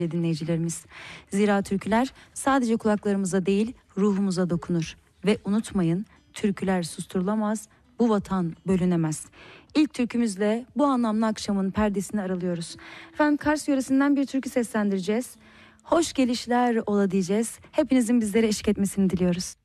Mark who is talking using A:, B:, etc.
A: dinleyicilerimiz. Zira türküler sadece kulaklarımıza değil ruhumuza dokunur. Ve unutmayın, türküler susturulamaz, bu vatan bölünemez. İlk türkümüzle bu anlamlı akşamın perdesini aralıyoruz. Efendim Kars yöresinden bir türkü seslendireceğiz. Hoş gelişler ola diyeceğiz. Hepinizin bizlere eşlik etmesini diliyoruz.